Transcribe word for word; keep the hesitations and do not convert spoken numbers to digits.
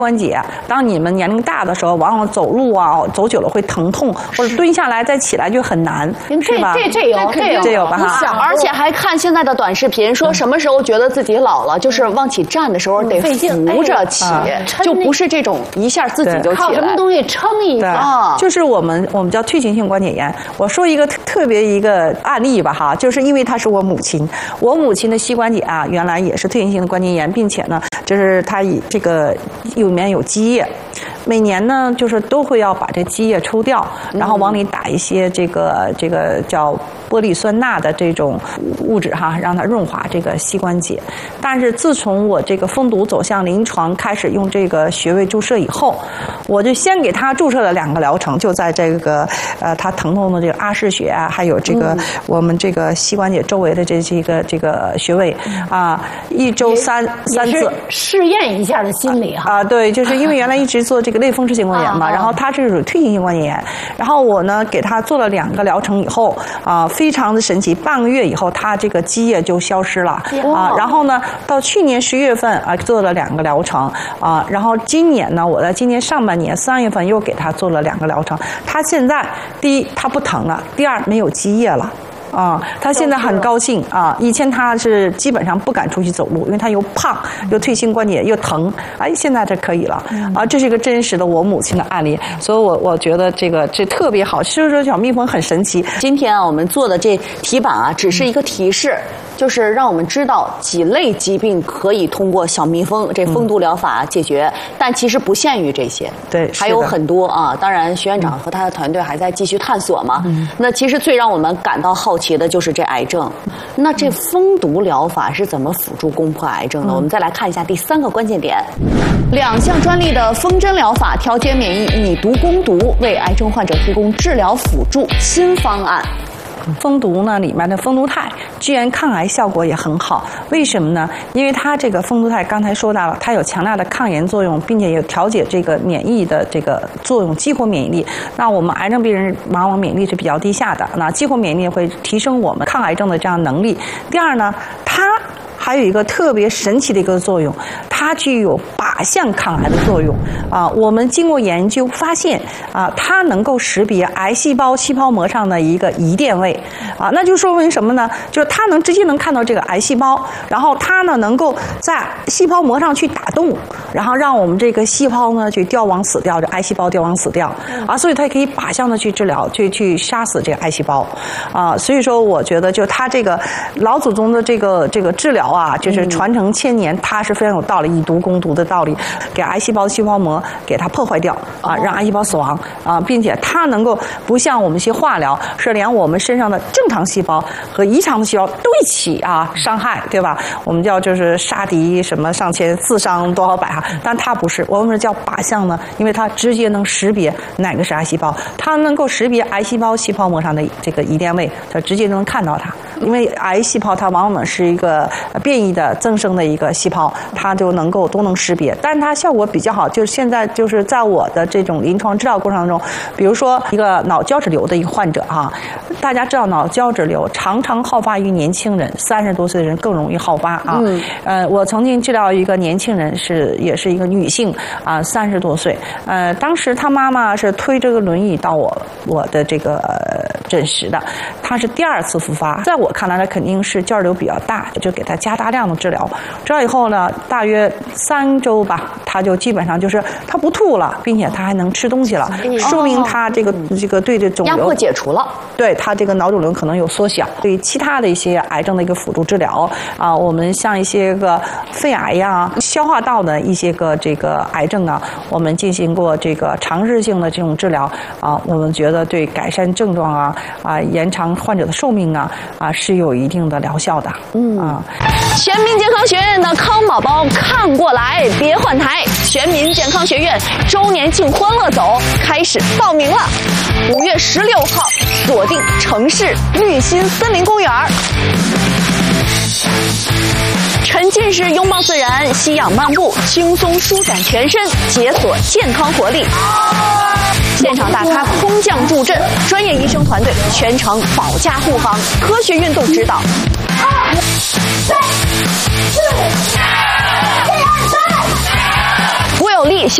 关节，当你们年龄大的时候，往往走路啊，走久了会疼痛，或者蹲下来再起来就很难，是吧？ 这这有这有这有吧？ 而且还看现在的短视频，说什么时候觉得自己老了，就是往起站的时候得扶着起，就不是这种一下自己就起来。 靠什么东西撑一下？就是我们我们叫退行性关节炎。我说一个特别一个案例吧，哈，就是因为她是我母亲，我母亲的膝关节啊，原来也是退行性的关节炎，并且呢，就是她以这个有里面有积液，每年呢就是都会要把这积液抽掉，然后往里打一些这个这个叫玻璃酸钠的这种物质哈，让它润滑这个膝关节。但是自从我这个封堵走向临床，开始用这个穴位注射以后，我就先给他注射了两个疗程，就在这个呃他疼痛的这个阿是穴啊，还有这个我们这个膝关节周围的这这个这个穴位啊，一周三三次试验一下的心理哈啊，对，就是因为原来一直做这个类风湿性关节炎嘛，然后他这是属于退行性关节炎，然后我呢给他做了两个疗程以后啊，非常的神奇，半个月以后他这个积液就消失了啊，然后呢到去年十月份啊做了两个疗程啊，然后今年呢我在今年上半年三月份又给他做了两个疗程，他现在第一他不疼了，第二没有积液了。啊，他现在很高兴啊！以前他是基本上不敢出去走路，因为他又胖又退行关节又疼，哎，现在这可以了啊！这是一个真实的我母亲的案例，所以我我觉得这个这特别好，所以说小蜜蜂很神奇。 今天啊，我们做的这题板啊，只是一个提示。就是让我们知道几类疾病可以通过小蜜蜂这封毒疗法解决，嗯、但其实不限于这些， 对， 还有很多啊。当然，徐院长和他的团队还在继续探索嘛。嗯、那其实最让我们感到好奇的就是这癌症。那这封毒疗法是怎么辅助攻破癌症的？嗯、我们再来看一下第三个关键点：两项专利的封针疗法调节免疫，以毒攻毒，为癌症患者提供治疗辅助新方案。 蜂毒呢，里面的蜂毒肽居然抗癌效果也很好，为什么呢？因为它这个蜂毒肽刚才说到了，它有强大的抗炎作用，并且有调节这个免疫的这个作用，激活免疫力。那我们癌症病人往往免疫力是比较低下的，那激活免疫力会提升我们抗癌症的这样能力。第二呢，它还有一个特别神奇的一个作用，它具有靶向抗癌的作用啊！我们经过研究发现啊，它能够识别癌细胞细胞膜上的一个移电位啊，那就说明什么呢？就是它能直接能看到这个癌细胞，然后它呢能够在细胞膜上去打洞，然后让我们这个细胞呢去凋亡死掉，这癌细胞凋亡死掉啊，所以它可以靶向的去治疗，去去杀死这个癌细胞啊。所以说，我觉得就它这个老祖宗的这个这个治疗啊，就是传承千年，它是非常有道理，以毒攻毒的道理，给癌细胞细胞膜给它破坏掉啊，让癌细胞死亡啊，并且它能够不像我们一些化疗，是连我们身上的正常细胞和异常的细胞都一起啊伤害，对吧？我们叫就是杀敌什么上千，自伤多少百哈，但它不是，我们是叫靶向呢，因为它直接能识别哪个是癌细胞，它能够识别癌细胞细胞膜上的这个移电位，它直接能看到它。因为癌细胞它往往是一个变异的增生的一个细胞，它就能够都能识别，但是它效果比较好。就是现在就是在我的这种临床治疗过程当中，比如说一个脑胶质瘤的一个患者哈，大家知道脑胶质瘤常常好发于年轻人，三十多岁的人更容易好发啊。嗯、呃，我曾经治疗一个年轻人，是也是一个女性啊，三十多岁，呃，当时她妈妈是推着个轮椅到我我的这个诊室的，她是第二次复发，在我看来，它肯定是胶质瘤比较大，就给他加大量的治疗。治疗以后呢，大约三周吧，他就基本上就是他不吐了，并且他还能吃东西了，说明他这个这个对这肿瘤压迫解除了， 对他这个脑肿瘤可能有缩小。对于其他的一些癌症的一个辅助治疗啊，我们像一些个肺癌呀、消化道的一些个这个癌症啊，我们进行过这个尝试性的这种治疗啊，我们觉得对改善症状啊啊，延长患者的寿命啊啊。是有一定的疗效的，嗯啊。 全民健康学院的康宝宝看过来，别换台！全民健康学院周年庆欢乐走开始报名了，五月十六号锁定城市绿心森林公园。沉浸式拥抱自然，吸氧漫步，轻松舒展全身，解锁健康活力。现场大咖空降助阵，专业医生团队全程保驾护航，科学运动指导。二、三、四、一、二、三。不有有力。